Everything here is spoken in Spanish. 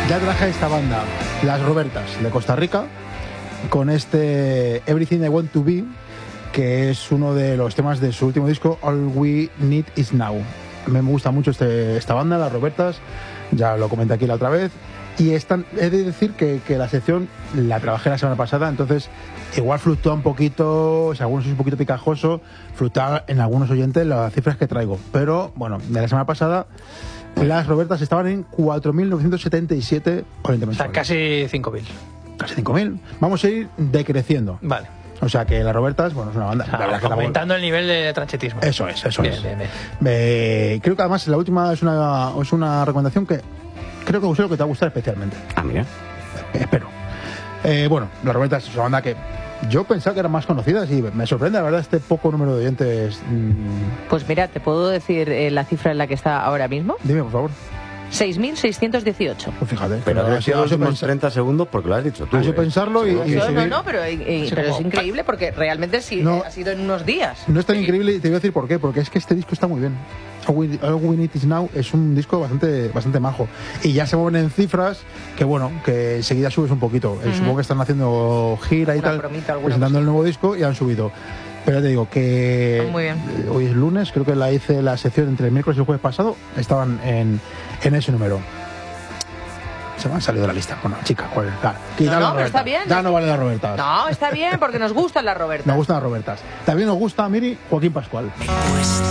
Ya traje esta banda, Las Robertas, de Costa Rica, con este Everything I Want to Be, que es uno de los temas de su último disco, All We Need Is Now. Me gusta mucho esta banda, Las Robertas, ya lo comenté aquí la otra vez. Y he de decir que la sección la trabajé la semana pasada, entonces igual fluctúa un poquito, si algunos es un poquito picajoso, fluctúa en algunos oyentes las cifras que traigo. Pero bueno, de la semana pasada Las Robertas estaban en 4.977 oyentes mensuales. O sea, casi 5.000. Casi 5.000. Vamos a ir decreciendo. Vale. O sea que Las Robertas, bueno, es una banda. La verdad que aumentando el nivel de tranchetismo. Eso es. Bien. Creo que además la última es una recomendación que creo que lo que te va a gustar especialmente. Ah, mira. Espero. Bueno, Las Robertas es una banda que yo pensaba que eran más conocidas y me sorprende, la verdad, este poco número de oyentes. Pues mira, ¿te puedo decir la cifra en la que está ahora mismo? Dime, por favor. 6.618. Pues fíjate. Pero ha sido los últimos 30 segundos porque lo has dicho tú. Has pensarlo y pero es increíble porque realmente sí, ha sido en unos días. No es tan increíble y te voy a decir por qué. Porque es que este disco está muy bien. All We Need Is Now es un disco bastante majo. Y ya se mueven en cifras que, bueno, que enseguida subes un poquito. Supongo que están haciendo gira y tal, presentando el nuevo disco y han subido. Pero te digo que muy bien. Hoy es lunes, creo que la hice la sección entre el miércoles y el jueves pasado, estaban en ese número. Se me han salido de la lista. Bueno, chica, ¿cuál es? No, pero está bien. Ya no vale Las Robertas. No, está bien, porque nos gustan Las Robertas. Nos gustan Las Robertas. También nos gusta, Miri, Joaquín Pascual.